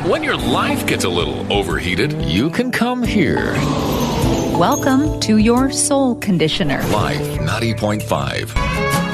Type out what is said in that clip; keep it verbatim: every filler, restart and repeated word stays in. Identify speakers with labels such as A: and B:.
A: When your life gets a little overheated, you can come here.
B: Welcome to your soul conditioner.
A: Life ninety point five.